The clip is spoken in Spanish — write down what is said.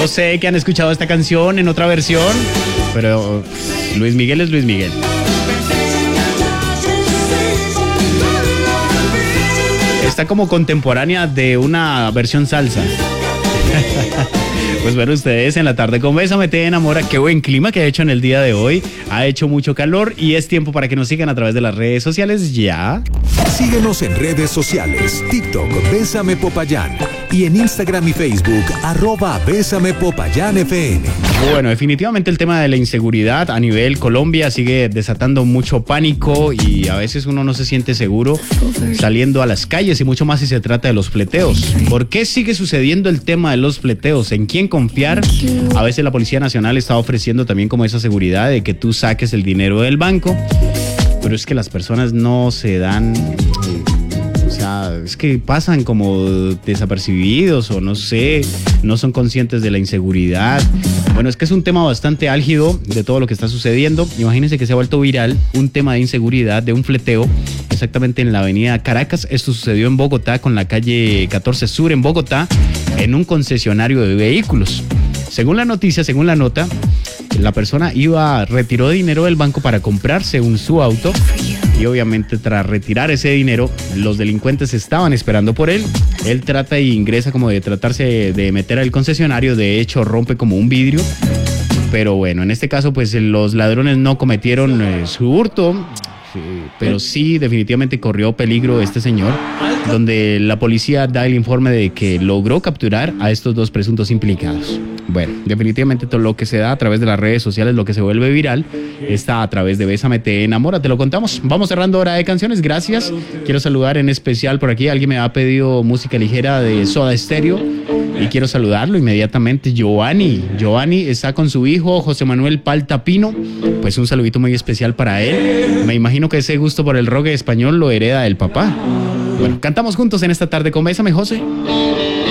Yo sé que han escuchado esta canción en otra versión, pero Luis Miguel es Luis Miguel. Está como contemporánea de una versión salsa. Pues bueno, ustedes en la tarde con Bésame Te Enamora. Qué buen clima que ha hecho en el día de hoy. Ha hecho mucho calor y es tiempo para que nos sigan a través de las redes sociales ya. Síguenos en redes sociales, TikTok, Bésame Popayán, y en Instagram y Facebook, @Bésame Popayán FN. Bueno, definitivamente el tema de la inseguridad a nivel Colombia sigue desatando mucho pánico y a veces uno no se siente seguro saliendo a las calles y mucho más si se trata de los fleteos. ¿Por qué sigue sucediendo el tema de los fleteos? ¿En quién confiar? A veces la Policía Nacional está ofreciendo también como esa seguridad de que tú saques el dinero del banco, pero es que las personas no se dan... O sea, es que pasan como desapercibidos o no sé, no son conscientes de la inseguridad. Bueno, es que es un tema bastante álgido de todo lo que está sucediendo. Imagínense que se ha vuelto viral un tema de inseguridad, de un fleteo, exactamente en la avenida Caracas. Esto sucedió en Bogotá, con la calle 14 Sur en Bogotá, en un concesionario de vehículos. Según la noticia, según la nota, la persona retiró dinero del banco para comprarse su auto. Y obviamente tras retirar ese dinero, los delincuentes estaban esperando por él. Él trata e ingresa como de tratarse de meter al concesionario. De hecho, rompe como un vidrio. Pero bueno, en este caso, pues los ladrones no cometieron su hurto. Pero sí, definitivamente corrió peligro este señor, donde la policía da el informe de que logró capturar a estos dos presuntos implicados. Bueno, definitivamente todo lo que se da a través de las redes sociales, lo que se vuelve viral, está a través de Bésame Te Enamora, te lo contamos. Vamos cerrando hora de canciones, gracias. Quiero saludar en especial por aquí, alguien me ha pedido música ligera de Soda Stereo y quiero saludarlo inmediatamente. Giovanni está con su hijo José Manuel Palta Pino, pues un saludito muy especial para él. Me imagino que ese gusto por el rock español lo hereda del papá. Bueno, cantamos juntos en esta tarde con Bésame, José.